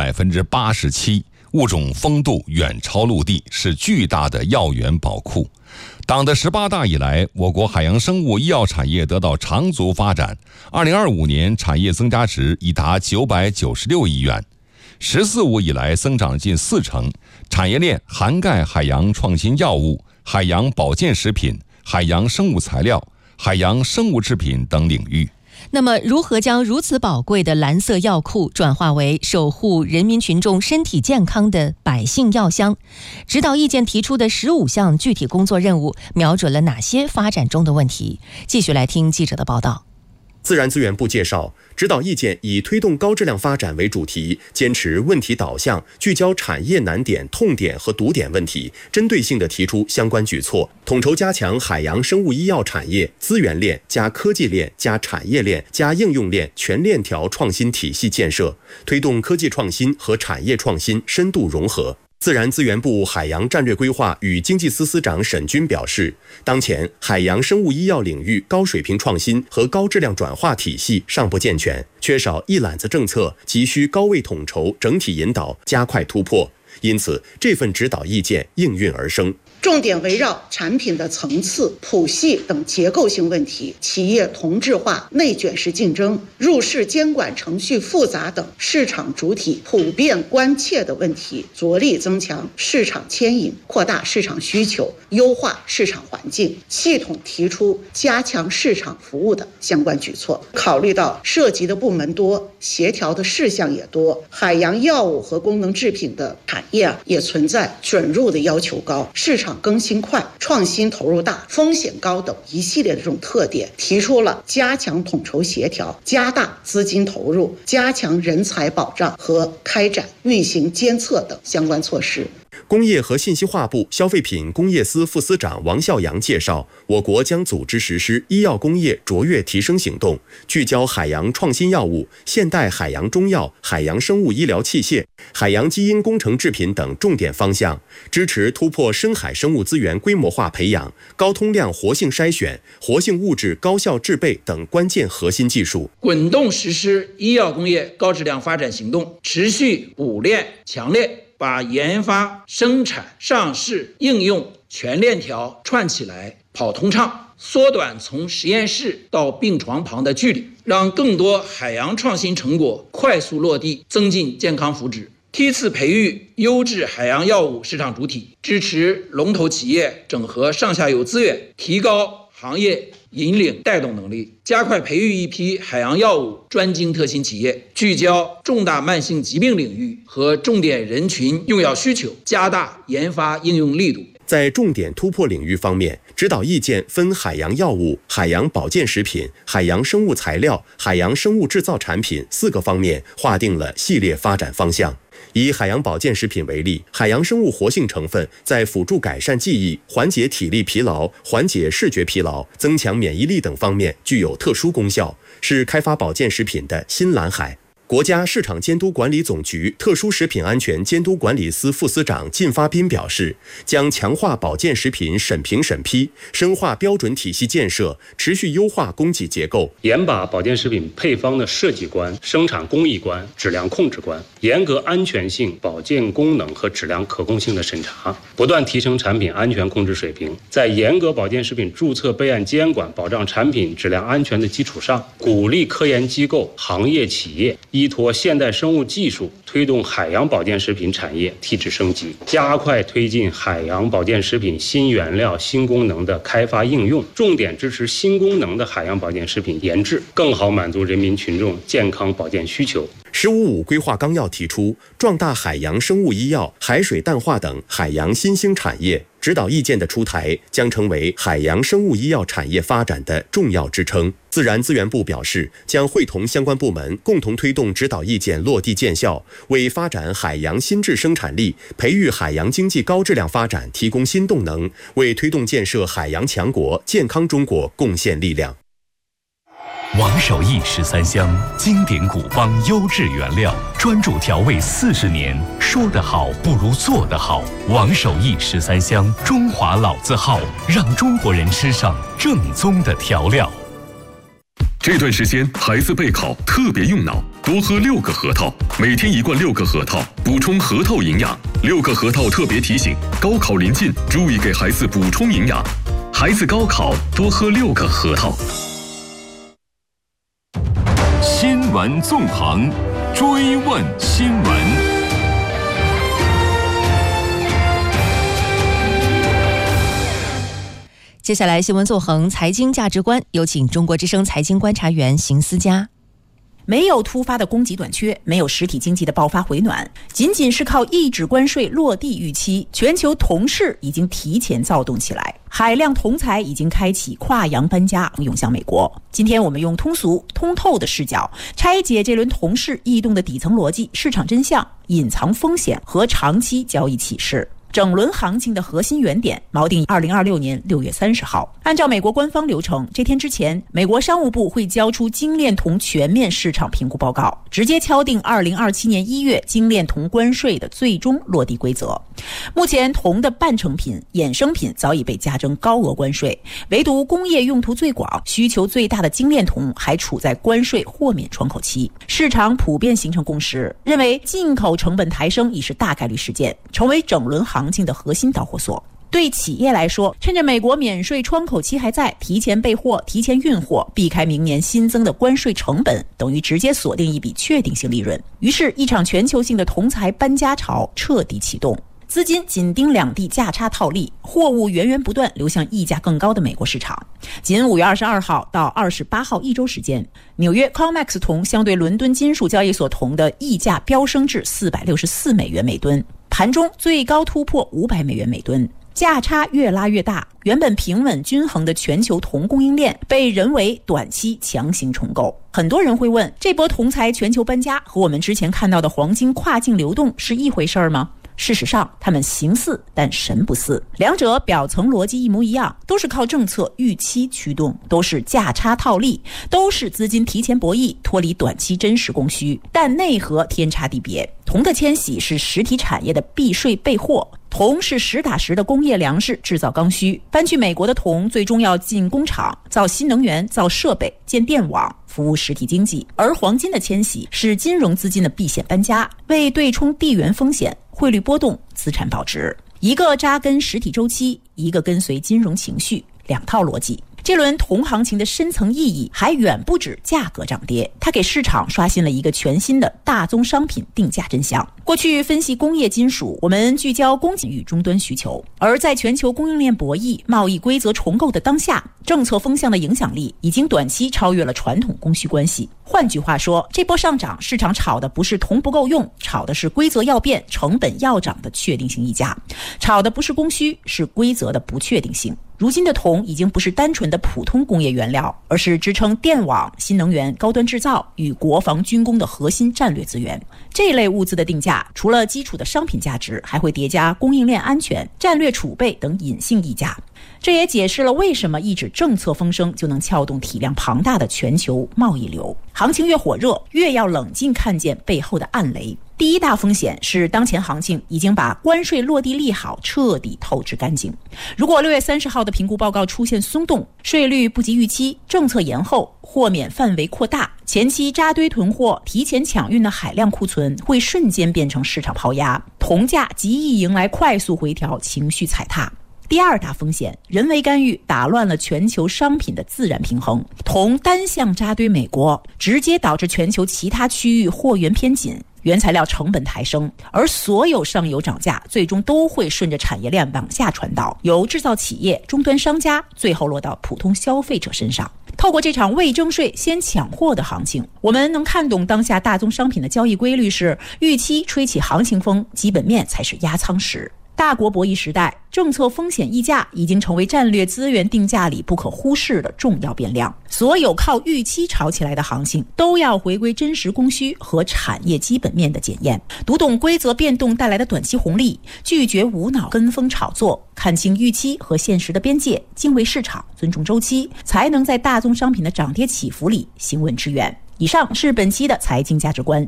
87%，物种丰度远超陆地，是巨大的药源宝库。党的18大以来，我国海洋生物医药产业得到长足发展。2025年产业增加值已达996亿元，“14+5”以来增长近40%。产业链涵盖海洋创新药物、海洋保健食品、海洋生物材料、海洋生物制品等领域。 那么，如何将如此宝贵的蓝色药库转化为守护人民群众身体健康的百姓药箱？指导意见提出的15项具体工作任务，瞄准了哪些发展中的问题？继续来听记者的报道。 自然资源部介绍，指导意见以推动高质量发展为主题，坚持问题导向，聚焦产业难点、痛点和堵点问题，针对性地提出相关举措，统筹加强海洋生物医药产业资源链加科技链加产业链加应用链全链条创新体系建设，推动科技创新和产业创新深度融合。自然资源部海洋战略规划与经济司司长沈军表示，当前海洋生物医药领域高水平创新和高质量转化体系尚不健全，缺少一揽子政策，急需高位统筹、整体引导，加快突破。因此，这份指导意见应运而生。 重点围绕产品的层次、谱系等结构性问题，企业同质化、内卷式竞争、入市监管程序复杂等市场主体普遍关切的问题，着力增强市场牵引，扩大市场需求，优化市场环境，系统提出加强市场服务的相关举措。考虑到涉及的部门多，协调的事项也多，海洋药物和功能制品的产业也存在准入的要求高，市场更新快、创新投入大、风险高等一系列的这种特点，提出了加强统筹协调、加大资金投入、加强人才保障和开展运行监测等相关措施。 工业和信息化部消费品工业司副司长王孝阳介绍，我国将组织实施医药工业卓越提升行动，聚焦海洋创新药物、现代海洋中药、海洋生物医疗器械、海洋基因工程制品等重点方向，支持突破深海生物资源规模化培养、高通量活性筛选、活性物质高效制备等关键核心技术， 滚动实施医药工业高质量发展行动，持续补链强链，把研发、生产、上市、应用全链条串起来跑通畅，缩短从实验室到病床旁的距离，让更多海洋创新成果快速落地，增进健康福祉。梯次培育优质海洋药物市场主体，支持龙头企业整合上下游资源，提高行业引领带动能力，加快培育一批海洋药物专精特新企业，聚焦重大慢性疾病领域和重点人群用药需求，加大研发应用力度。 在重点突破领域方面，指导意见分海洋药物、海洋保健食品、海洋生物材料、海洋生物制造产品4个方面划定了系列发展方向。以海洋保健食品为例，海洋生物活性成分在辅助改善记忆、缓解体力疲劳、缓解视觉疲劳、增强免疫力等方面具有特殊功效，是开发保健食品的新蓝海。国家市场监督管理总局特殊食品安全监督管理司副司长靳发斌表示，将强化保健食品审评审批，深化标准体系建设，持续优化供给结构， 严把保健食品配方的设计关、生产工艺关、质量控制关，严格安全性、保健功能和质量可控性的审查，不断提升产品安全控制水平。在严格保健食品注册备案监管、保障产品质量安全的基础上，鼓励科研机构、行业企业依托现代生物技术，推动海洋保健食品产业提质升级，加快推进海洋保健食品新原料、新功能的开发应用，重点支持新功能的海洋保健食品研制，更好满足人民群众健康保健需求。 15.5规划纲要提出，壮大海洋生物医药、海水淡化等海洋新兴产业。指导意见的出台将成为海洋生物医药产业发展的重要支撑。自然资源部表示，将会同相关部门共同推动指导意见落地见效，为发展海洋新质生产力、培育海洋经济高质量发展提供新动能，为推动建设海洋强国、健康中国贡献力量。 王守义13香，经典古方优质原料，专注调味40年，说得好不如做得好。王守义13香，中华老字号，让中国人吃上正宗的调料。 这段时间孩子备考特别用脑， 多喝6个核桃，每天1罐6个核桃，补充核桃营养。6个核桃特别提醒：高考临近，注意给孩子补充营养。孩子高考多喝6个核桃。 新闻纵横，追问新闻。 接下来新闻纵横财经价值观，有请中国之声财经观察员邢思佳。 没有突发的供给短缺，没有实体经济的爆发回暖，仅仅是靠抑制关税落地预期，全球铜市已经提前躁动起来，海量铜材已经开启跨洋搬家，涌向美国。今天我们用通俗通透的视角拆解这轮铜市异动的底层逻辑、市场真相、隐藏风险和长期交易启示。整轮行情的核心原点锚定2026年6月30号。按照美国官方流程，这天之前，美国商务部会交出精炼铜全面市场评估报告，直接敲定2027年1月精炼铜关税的最终落地规则。目前铜的半成品、衍生品早已被加征高额关税，唯独工业用途最广、需求最大的精炼铜还处在关税豁免窗口期。市场普遍形成共识，认为进口成本抬升已是大概率事件，成为整轮行情的核心导火索。对企业来说，趁着美国免税窗口期还在，提前备货、提前运货，避开明年新增的关税成本，等于直接锁定一笔确定性利润。于是，一场全球性的铜材搬家潮彻底启动。资金紧盯两地价差套利，货物源源不断流向溢价更高的美国市场。仅5月22号到28号一周时间，纽约 COMEX 铜相对伦敦金属交易所铜的溢价飙升至464美元每吨，盘中最高突破500美元每吨。价差越拉越大，原本平稳均衡的全球铜供应链被人为短期强行重构。很多人会问，这波铜材全球搬家和我们之前看到的黄金跨境流动是一回事吗？事实上，他们形似但神不似，两者表层逻辑一模一样，都是靠政策预期驱动，都是价差套利，都是资金提前博弈，脱离短期真实供需，但内核天差地别。铜的迁徙是实体产业的避税备货，铜是实打实的工业粮食制造刚需，搬去美国的铜最终要进工厂，造新能源，造设备，建电网，服务实体经济。而黄金的迁徙是金融资金的避险搬家，为对冲地缘风险、汇率波动、资产保值。一个扎根实体周期，一个跟随金融情绪，两套逻辑。这轮铜行情的深层意义还远不止价格涨跌，它给市场刷新了一个全新的大宗商品定价真相。过去分析工业金属，我们聚焦供给与终端需求，而在全球供应链博弈、贸易规则重构的当下，政策风向的影响力已经短期超越了传统供需关系。换句话说，这波上涨市场炒的不是铜不够用，炒的是规则要变、成本要涨的确定性溢价，炒的不是供需，是规则的不确定性。如今的铜已经不是单纯的普通工业原料，而是支撑电网、新能源、高端制造与国防军工的核心战略资源。这类物资的定价，除了基础的商品价值，还会叠加供应链安全、战略储备等隐性溢价。这也解释了为什么一纸政策风声就能撬动体量庞大的全球贸易流。行情越火热，越要冷静看见背后的暗雷。第一大风险是当前行情已经把关税落地利好彻底透支干净。如果6月30号的评估报告出现松动，税率不及预期，政策延后，豁免范围扩大，前期扎堆囤货、提前抢运的海量库存会瞬间变成市场抛压，铜价极易迎来快速回调，情绪踩踏。第二大风险，人为干预打乱了全球商品的自然平衡，铜单向扎堆美国，直接导致全球其他区域货源偏紧，原材料成本抬升，而所有上游涨价最终都会顺着产业链往下传导，由制造企业、终端商家，最后落到普通消费者身上。透过这场未征税先抢货的行情，我们能看懂当下大宗商品的交易规律是：预期吹起行情风，基本面才是压舱石。大国博弈时代，政策风险溢价已经成为战略资源定价里不可忽视的重要变量。所有靠预期炒起来的行情，都要回归真实供需和产业基本面的检验，读懂规则变动带来的短期红利，拒绝无脑跟风炒作，看清预期和现实的边界，敬畏市场，尊重周期，才能在大宗商品的涨跌起伏里行稳致远。以上是本期的财经价值观。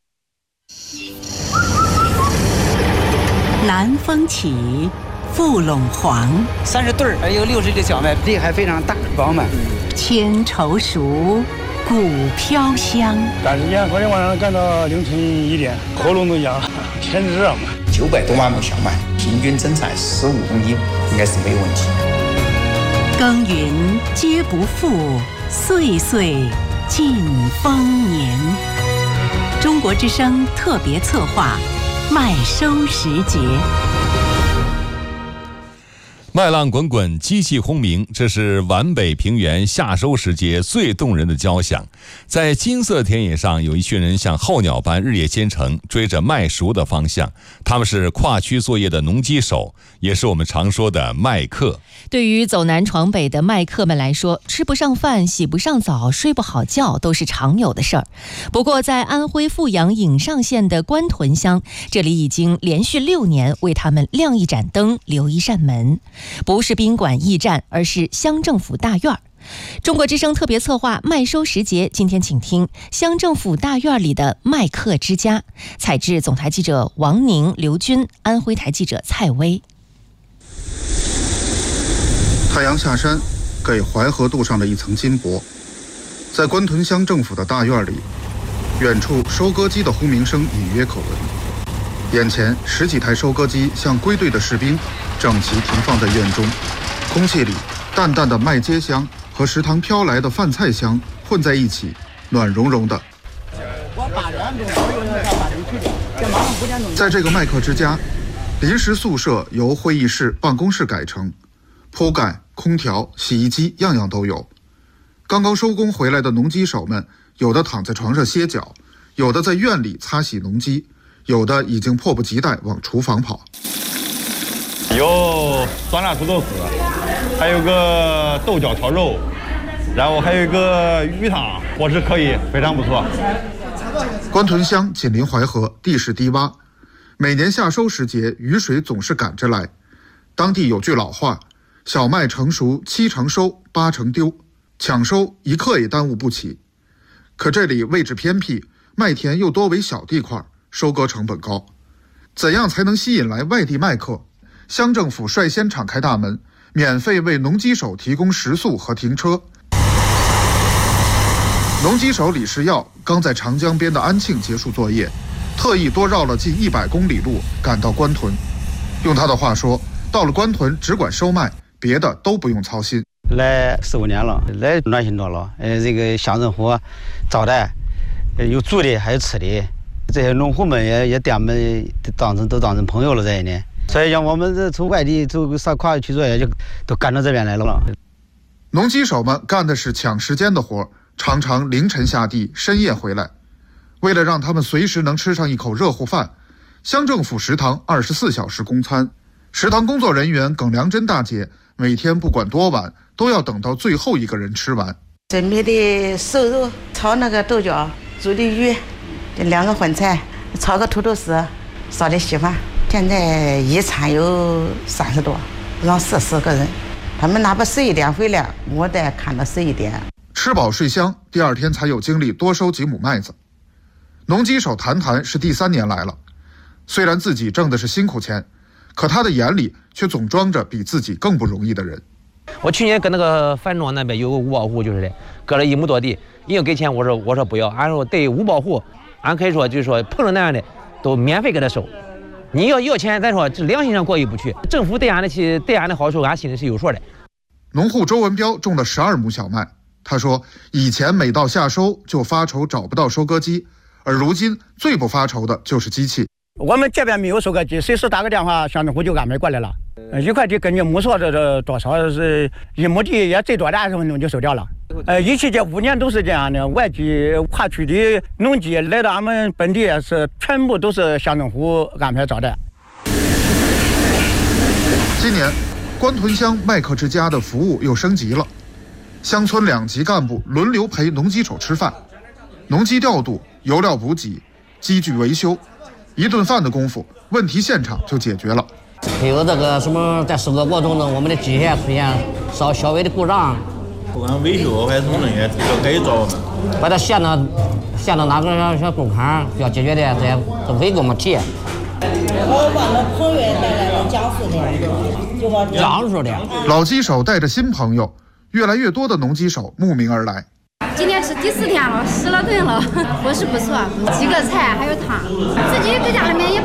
南风起，覆陇黄 ，30对儿，有60粒小麦，粒还非常大，饱满。 千愁熟， 股飘香。 赶时间，昨天晚上干到凌晨1点，喉咙都哑了，天热嘛。 900多万亩小麦，平均增产15公斤，应该是没有问题。 耕耘皆不负，岁岁尽丰年。中国之声特别策划，麦收时节。 麦浪滚滚，机器轰鸣，这是皖北平原夏收时节最动人的交响。在金色田野上，有一群人像候鸟般日夜兼程，追着麦熟的方向。他们是跨区作业的农机手，也是我们常说的麦客。 对于走南闯北的麦客们来说，吃不上饭、洗不上澡、睡不好觉都是常有的事儿。不过在安徽阜阳颍上县的官屯乡，这里已经连续6年为他们亮一盏灯，留一扇门。不是宾馆驿站，而是乡政府大院。中国之声特别策划麦收时节，今天请听乡政府大院里的麦客之家，采制总台记者王宁、刘军，安徽台记者蔡薇。 太阳下山，给淮河镀上了一层金箔。在官屯乡政府的大院里，远处收割机的轰鸣声隐约可闻。眼前10几台收割机像归队的士兵，整齐停放在院中。空气里淡淡的麦秸香和食堂飘来的饭菜香混在一起，暖融融的。在这个麦客之家，临时宿舍由会议室、办公室改成，铺盖、空调、洗衣机样样都有。刚刚收工回来的农机手们，有的躺在床上歇脚，有的在院里擦洗农机，有的已经迫不及待往厨房跑。 有酸辣土豆丝，还有个豆角炒肉，然后还有一个鱼汤，伙食可以，非常不错。 官屯乡紧邻淮河，地势低洼，每年夏收时节，雨水总是赶着来。当地有句老话：小麦成熟7成收，8成丢，抢收1刻也耽误不起。可这里位置偏僻，麦田又多为小地块，收割成本高。怎样才能吸引来外地麦客？乡政府率先敞开大门，免费为农机手提供食宿和停车。农机手李世耀刚在长江边的安庆结束作业，特意多绕了近100公里路赶到官屯。用他的话说，到了官屯只管收麦，别的都不用操心。 来4、5年了，来暖心多了。这个乡政府招待，有住的还有吃的，这些农户们也把我们都当成朋友了这一年。所以像我们这从外地走上跨区作业，就都赶到这边来了。 农机手们干的是抢时间的活，常常凌晨下地，深夜回来。为了让他们随时能吃上一口热乎饭，乡政府食堂24小时供餐。食堂工作人员耿良珍大姐每天不管多晚，都要等到最后一个人吃完。 准备的瘦肉，炒那个豆角，煮的鱼，2个荤菜，炒个土豆丝，烧的稀饭。现在一餐有30多，让40个人，他们哪怕11点回来，我得看到11点。 吃饱睡香，第2天才有精力多收几亩麦子。农机手谈是第3年来了，虽然自己挣的是辛苦钱，可他的眼里却总装着比自己更不容易的人。 我去年跟那个樊庄那边有个五保户，就是的，割了1亩多地，硬要给钱，我说不要，俺说对5保户，俺可以说就是说碰着那样的都免费给他收。你要钱，咱说这良心上过意不去。政府对俺的好处，俺心里是有数的。 农户周文彪种了12亩小麦，他说以前每到夏收就发愁找不到收割机，而如今最不发愁的就是机器。 我们这边没有收割机，随时打个电话，乡政府就安排过来了。1块地根据亩数这多少是1亩地也最多20分钟就收掉了。一期这5年都是这样的，外地跨区的农机来到俺们本地是全部都是乡政府安排招待。 今年官屯乡麦客之家的服务又升级了，乡村2级干部轮流陪农机手吃饭，农机调度、油料补给、机具维修，一顿饭的功夫，问题现场就解决了。 还有这个什么，在收割过程中，我们的机械出现稍微的故障， 不管维修还是什么人员要改造我们， 把它线到哪个小工坎需要解决的，这些都可以给我们提。 我把那朋友带来了江苏的，就江苏的老机手带着新朋友，越来越多的农机手慕名而来。 今天吃第4天了，10了顿了，伙食不错，几个菜还有汤，自己在家里面也